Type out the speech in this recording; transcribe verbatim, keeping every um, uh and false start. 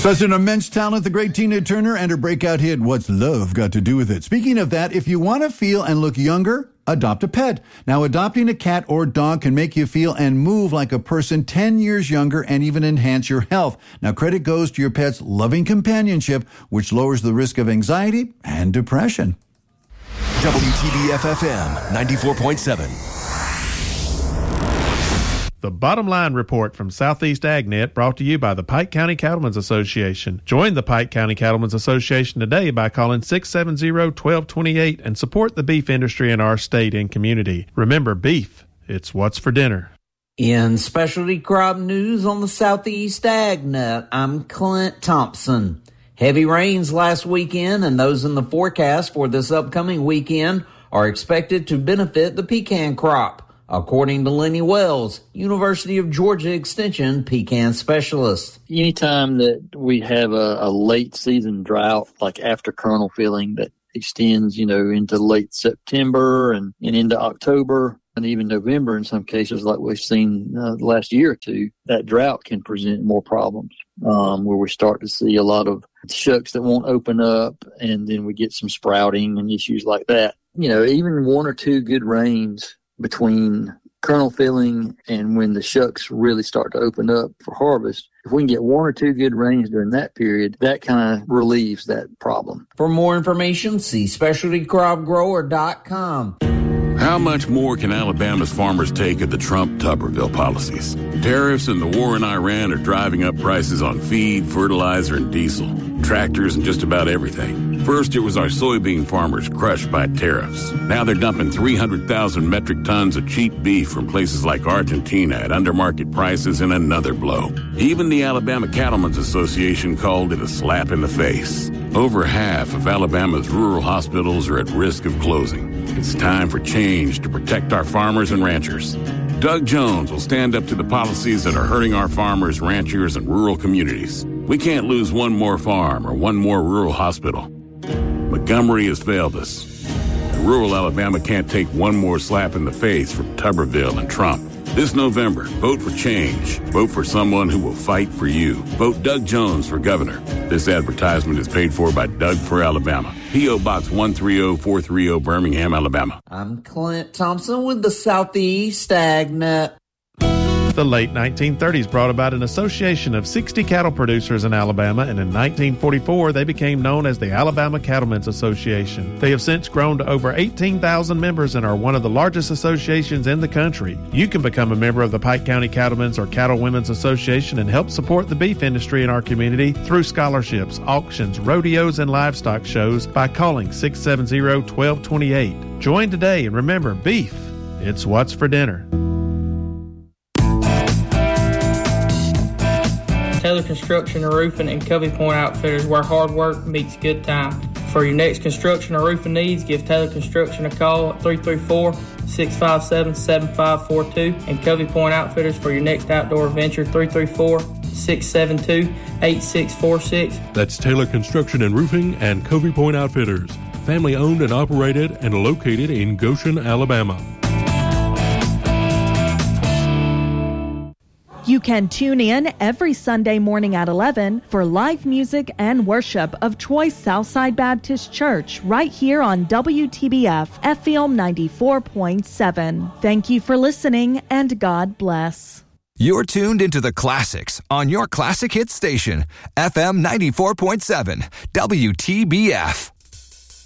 Such an immense talent, the great Tina Turner and her breakout hit, What's Love Got to Do With It? Speaking of that, if you want to feel and look younger, adopt a pet. Now, adopting a cat or dog can make you feel and move like a person ten years younger and even enhance your health. Now, credit goes to your pet's loving companionship, which lowers the risk of anxiety and depression. W T B F F M ninety-four point seven. The Bottom Line Report from Southeast AgNet, brought to you by the Pike County Cattlemen's Association. Join the Pike County Cattlemen's Association today by calling six seven zero, one two two eight and support the beef industry in our state and community. Remember, beef, it's what's for dinner. In specialty crop news on the Southeast AgNet, I'm Clint Thompson. Heavy rains last weekend and those in the forecast for this upcoming weekend are expected to benefit the pecan crop, according to Lenny Wells, University of Georgia Extension pecan specialist. Anytime that we have a, a late season drought, like after kernel filling, that extends, you know, into late September and, and into October and even November in some cases, like we've seen uh, the last year or two, that drought can present more problems, um, where we start to see a lot of shucks that won't open up, and then we get some sprouting and issues like that. You know, even one or two good rains between kernel filling and when the shucks really start to open up for harvest, if we can get one or two good rains during that period, that kind of relieves that problem. For more information, see specialty crop grower dot com. How much more can Alabama's farmers take of the Trump-Tuberville policies? Tariffs and the war in Iran are driving up prices on feed, fertilizer, and diesel, tractors, and just about everything. First, it was our soybean farmers crushed by tariffs. Now they're dumping three hundred thousand metric tons of cheap beef from places like Argentina at undermarket prices in another blow. Even the Alabama Cattlemen's Association called it a slap in the face. Over half of Alabama's rural hospitals are at risk of closing. It's time for change to protect our farmers and ranchers. Doug Jones will stand up to the policies that are hurting our farmers, ranchers, and rural communities. We can't lose one more farm or one more rural hospital. Montgomery has failed us. And rural Alabama can't take one more slap in the face from Tuberville and Trump. This November, vote for change. Vote for someone who will fight for you. Vote Doug Jones for governor. This advertisement is paid for by Doug for Alabama. P O. Box one three zero four three zero, Birmingham, Alabama. I'm Clint Thompson with the Southeast AgNet. The late nineteen thirties brought about an association of sixty cattle producers in Alabama, and in nineteen forty-four they became known as the Alabama Cattlemen's Association. They have since grown to over eighteen thousand members and are one of the largest associations in the country. You can become a member of the Pike County Cattlemen's or Cattle Women's Association and help support the beef industry in our community through scholarships, auctions, rodeos, and livestock shows by calling six seven zero, one two two eight. Join today, and remember, beef, it's what's for dinner. Taylor Construction and Roofing and Covey Point Outfitters, where hard work meets good time. For your next construction or roofing needs, give Taylor Construction a call at three three four, six five seven, seven five four two, and Covey Point Outfitters for your next outdoor adventure, three three four, six seven two, eight six four six. That's Taylor Construction and Roofing and Covey Point Outfitters, family owned and operated and located in Goshen, Alabama. You can tune in every Sunday morning at eleven for live music and worship of Troy Southside Baptist Church right here on W T B F F M ninety-four point seven. Thank you for listening, and God bless. You're tuned into the classics on your classic hit station, F M ninety-four point seven, W T B F.